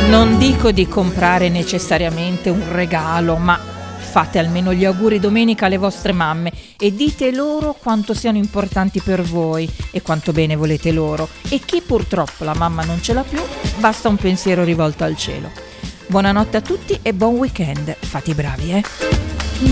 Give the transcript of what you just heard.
Non dico di comprare necessariamente un regalo, ma fate almeno gli auguri domenica alle vostre mamme e dite loro quanto siano importanti per voi e quanto bene volete loro. E chi purtroppo la mamma non ce l'ha più, basta un pensiero rivolto al cielo. Buonanotte a tutti e buon weekend. Fate i bravi,